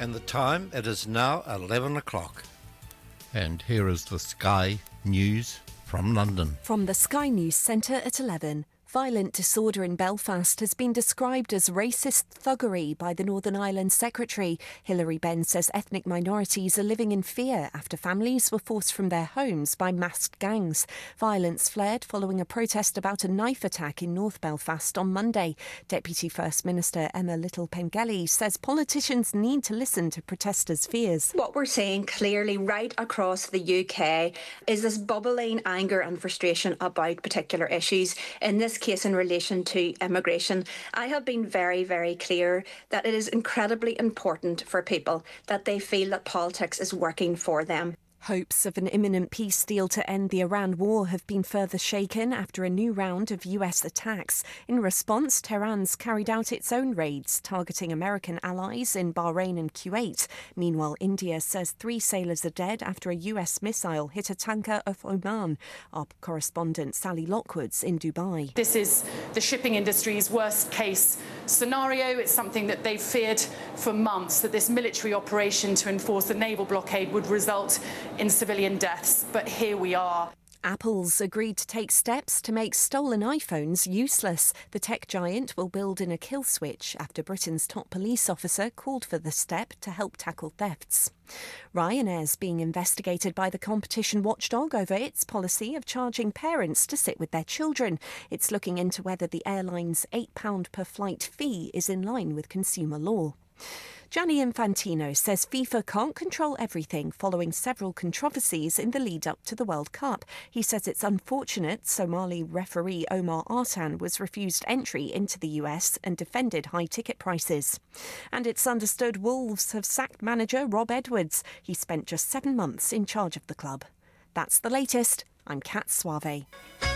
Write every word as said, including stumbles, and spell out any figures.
And the time, it is now eleven o'clock. And here is the Sky News from London. From the Sky News Centre at eleven. Violent disorder in Belfast has been described as racist thuggery by the Northern Ireland Secretary. Hilary Benn says ethnic minorities are living in fear after families were forced from their homes by masked gangs. Violence flared following a protest about a knife attack in North Belfast on Monday. Deputy First Minister Emma Little-Pengelly says politicians need to listen to protesters' fears. What we're seeing clearly right across the U K is this bubbling anger and frustration about particular issues. In this case, in relation to immigration, I have been very, very clear that it is incredibly important for people that they feel that politics is working for them. Hopes of an imminent peace deal to end the Iran war have been further shaken after a new round of U S attacks. In response, Tehran's carried out its own raids, targeting American allies in Bahrain and Kuwait. Meanwhile, India says three sailors are dead after a U S missile hit a tanker off Oman. Our correspondent Sally Lockwood's in Dubai. This is the shipping industry's worst case scenario. It's something that they've feared for months, that this military operation to enforce the naval blockade would result in civilian deaths, but here we are. Apple's agreed to take steps to make stolen iPhones useless. The tech giant will build in a kill switch after Britain's top police officer called for the step to help tackle thefts. Ryanair's being investigated by the competition watchdog over its policy of charging parents to sit with their children. It's looking into whether the airline's eight pounds per flight fee is in line with consumer law. Gianni Infantino says FIFA can't control everything following several controversies in the lead-up to the World Cup. He says it's unfortunate Somali referee Omar Artan was refused entry into the U S and defended high ticket prices. And it's understood Wolves have sacked manager Rob Edwards. He spent just seven months in charge of the club. That's the latest. I'm Kat Suave.